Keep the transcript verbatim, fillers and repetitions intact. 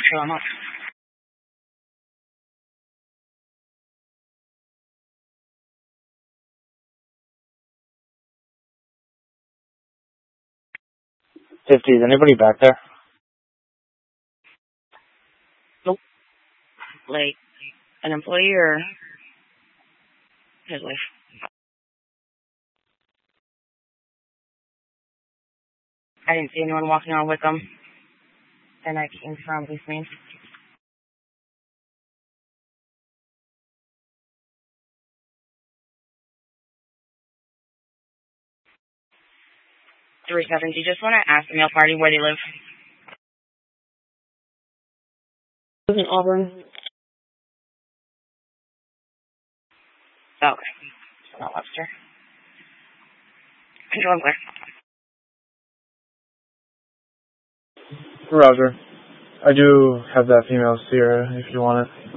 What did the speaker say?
fill them up. fifty, is anybody back there? Nope. Like, an employee or his wife? I didn't see anyone walking on with them. And I came from East Main. three seventy. Just want to ask the male party where they live. Lives in Auburn. Oh, okay. So not Webster. Control clear. Roger. I do have that female Sierra if you want it.